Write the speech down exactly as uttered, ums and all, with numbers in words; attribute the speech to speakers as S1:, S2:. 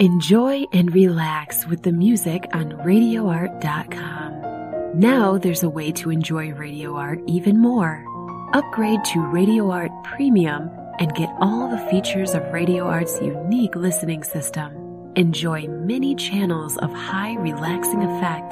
S1: Enjoy and relax with the music on radio art dot com. Now there's a way to enjoy Radio Art even more. Upgrade to Radio Art Premium and get all the features of Radio Art's unique listening system. Enjoy many channels of high relaxing effects